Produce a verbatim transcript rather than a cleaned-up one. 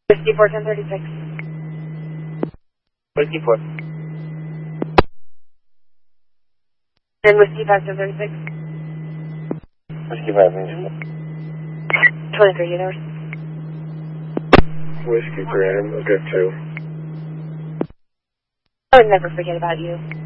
Whiskey four ten thirty-six. Whiskey four. And Whiskey five ten thirty-six. Whiskey five thirty-six. twenty-three eight hours. Whiskey three, I'm good too. I would never forget about you.